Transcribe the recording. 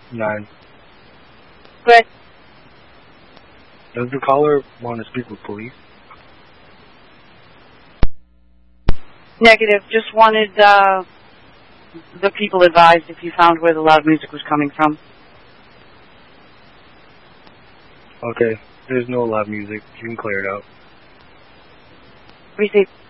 9. Good. Does the caller want to speak with police? Negative. Just wanted the people advised if you found where the loud music was coming from. Okay. There's no loud music. You can clear it out. Receive.